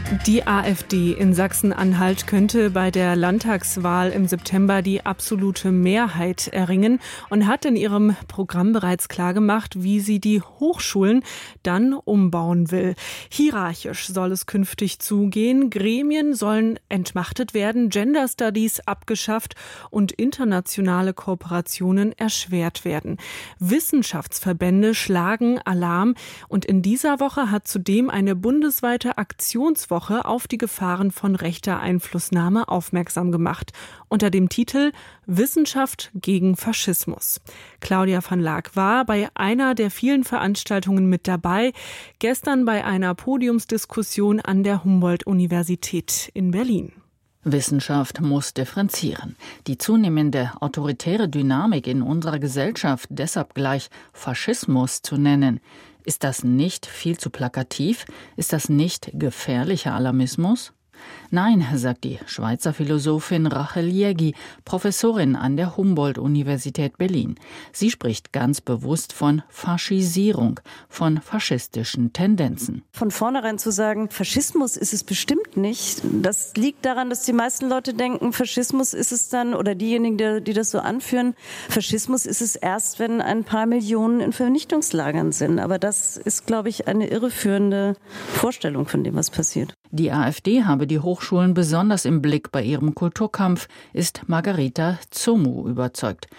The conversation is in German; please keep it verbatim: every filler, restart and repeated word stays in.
Die AfD in Sachsen-Anhalt könnte bei der Landtagswahl im September die absolute Mehrheit erringen und hat in ihrem Programm bereits klargemacht, wie sie die Hochschulen dann umbauen will. Hierarchisch soll es künftig zugehen, Gremien sollen entmachtet werden, Gender Studies abgeschafft und internationale Kooperationen erschwert werden. Wissenschaftsverbände schlagen Alarm und in dieser Woche hat zudem eine bundesweite Aktionswoche auf die Gefahren von rechter Einflussnahme aufmerksam gemacht, unter dem Titel Wissenschaft gegen Faschismus. Claudia van Laak war bei einer der vielen Veranstaltungen mit dabei, gestern bei einer Podiumsdiskussion an der Humboldt-Universität in Berlin. Wissenschaft muss differenzieren. Die zunehmende autoritäre Dynamik in unserer Gesellschaft deshalb gleich Faschismus zu nennen. Ist das nicht viel zu plakativ? Ist das nicht gefährlicher Alarmismus? Nein, sagt die Schweizer Philosophin Rachel Jägi, Professorin an der Humboldt-Universität Berlin. Sie spricht ganz bewusst von Faschisierung, von faschistischen Tendenzen. Von vornherein zu sagen, Faschismus ist es bestimmt nicht, das liegt daran, dass die meisten Leute denken, Faschismus ist es dann, oder diejenigen, die, die das so anführen, Faschismus ist es erst, wenn ein paar Millionen in Vernichtungslagern sind. Aber das ist, glaube ich, eine irreführende Vorstellung von dem, was passiert. Die AfD habe die Hochschulen besonders im Blick bei ihrem Kulturkampf, ist Margarita Zomu überzeugt.